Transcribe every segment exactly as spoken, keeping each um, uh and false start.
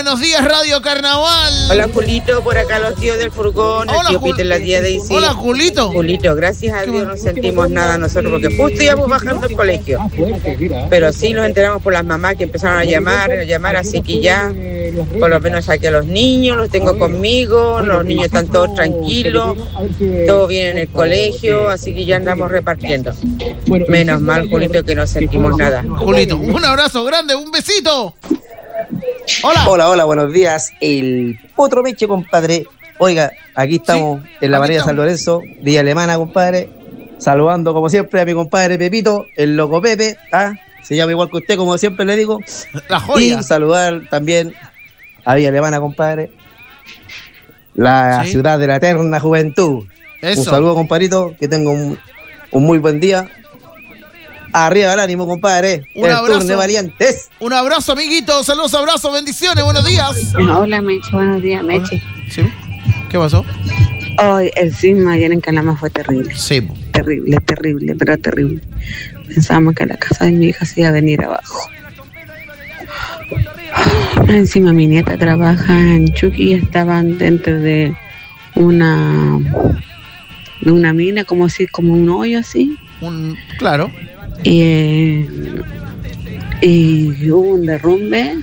buenos días, Radio Carnaval. Hola, Julito, por acá los tíos del furgón. Hola, el tío Jul- Peter, la tía Daisy. Hola, Julito. Julito, gracias a Dios no sentimos nada nosotros, porque justo íbamos bajando el colegio. Pero sí nos enteramos por las mamás que empezaron a llamar, a llamar, así que ya, por lo menos saqué a los niños, los tengo conmigo, los niños están todos tranquilos, todo bien en el colegio, así que ya andamos repartiendo. Menos mal, Julito, que no sentimos nada. Julito, un abrazo grande, un besito. Hola. Hola, hola, buenos días. El otro Meche, compadre. Oiga, aquí estamos Sí, en la aquí María estamos. San Lorenzo, Villa Alemana, compadre. Saludando como siempre a mi compadre Pepito, el loco Pepe. ¿Ah? Se llama igual que usted, como siempre le digo. La joya. Y saludar también a Villa Alemana, compadre. La Sí. ciudad de la eterna juventud. Eso. Un saludo, compadrito. Que tenga un, un muy buen día. Arriba el ánimo, compadre. Un el abrazo. turno de variantes. Un abrazo, amiguito. Saludos, abrazos, bendiciones, buenos días. Hola, Meche, buenos días, Meche. ¿Sí? ¿Qué pasó? Hoy el sismo ayer en Calama fue terrible. Sí. Terrible, terrible, pero terrible. Pensábamos que la casa de mi hija se iba a venir abajo. Encima mi nieta trabaja en Chucky y estaban dentro de una de una mina, como así, como un hoyo así. Un, claro. Y, eh, y hubo un derrumbe.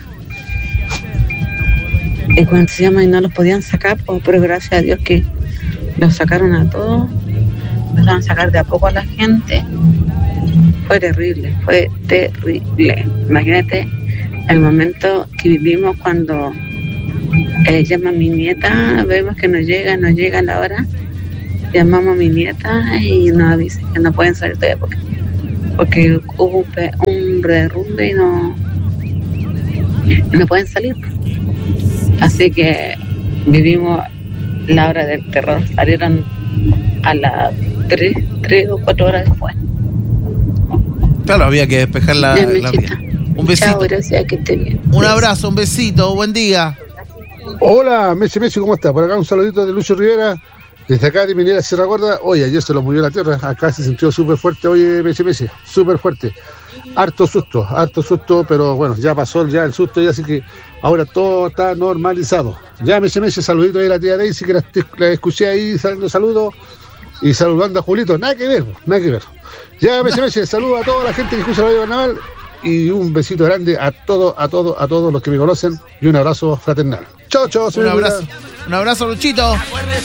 Y cuando se llama y no los podían sacar, pues, pero gracias a Dios que los sacaron a todos. Empezaron a sacar de a poco a la gente. Fue terrible, fue terrible. Imagínate el momento que vivimos cuando eh, llama a mi nieta, vemos que no llega, no llega la hora. Llamamos a mi nieta y nos avisan que no pueden salir todavía porque, porque hubo un, pe- un derrumbe y no, no pueden salir. Así que vivimos la hora del terror. Salieron a las tres, tres o cuatro horas después. Claro, había que despejar la, Ya, la Mechita. vía. Un besito. Chao, gracias, que esté bien. Un abrazo, un besito, buen día. Hola, Messi Messi, ¿cómo estás? Por acá un saludito de Lucho Rivera, desde acá de Minera Sierra Gorda. Oye, ayer se lo movió la tierra, acá se sintió súper fuerte, oye, Messi Messi, súper fuerte. Harto susto, harto susto, pero bueno, ya pasó ya el susto, y así que ahora todo está normalizado. Ya, Messi Messi, saludito ahí a la tía Daisy, que la, la escuché ahí dando saludos, y saludando a Julito, nada que ver, nada que ver. Ya, Messi Messi, saludo a toda la gente que escucha Radio Carnaval, y un besito grande a todos, a todos, a todos los que me conocen, y un abrazo fraternal. Chao, chao, Un señor. abrazo. Un abrazo, Luchito.